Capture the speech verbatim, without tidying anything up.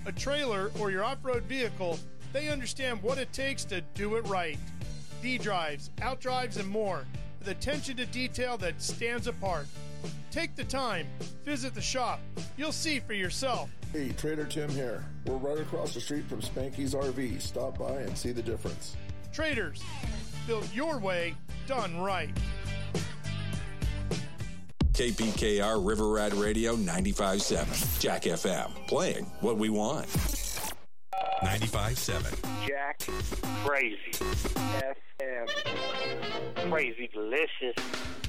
a trailer, or your off-road vehicle, they understand what it takes to do it right. D-drives, out-drives, and more, with attention to detail that stands apart. Take the time. Visit the shop. You'll see for yourself. Hey, Trader Tim here. We're right across the street from Spanky's R V. Stop by and see the difference. Traders, built your way, done right. K P K R River Rat Radio ninety-five point seven. Jack F M. Playing what we want. ninety-five point seven. Jack Crazy F M. Crazy delicious.